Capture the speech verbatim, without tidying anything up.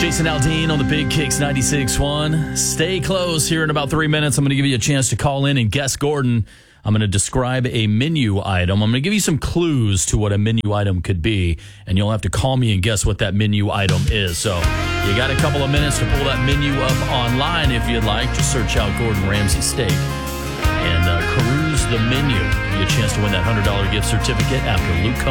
Jason Aldean on the Big Kicks ninety-six point one. Stay close. Here in about three minutes, I'm going to give you a chance to call in and guess Gordon. I'm going to describe a menu item. I'm going to give you some clues to what a menu item could be, and you'll have to call me and guess what that menu item is. So you got a couple of minutes to pull that menu up online if you'd like. Just search out Gordon Ramsay Steak and uh, peruse the menu. Give you a chance to win that one hundred dollars gift certificate after Luke Combs.